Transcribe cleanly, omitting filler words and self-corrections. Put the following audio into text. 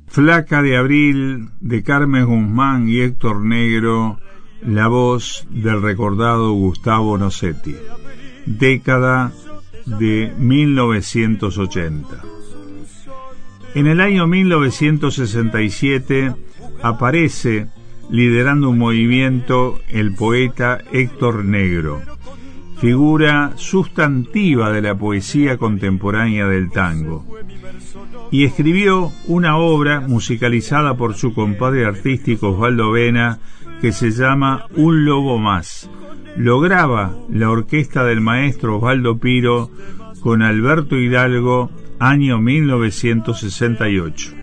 Flaca de Abril, de Carmen Guzmán y Héctor Negro, la voz del recordado Gustavo Nocetti. Década de 1980. En el año 1967 aparece, liderando un movimiento, el poeta Héctor Negro, figura sustantiva de la poesía contemporánea del tango, y escribió una obra musicalizada por su compadre artístico Osvaldo Vena que se llama Un Lobo Más. Lo graba la orquesta del maestro Osvaldo Piro con Alberto Hidalgo, año 1968.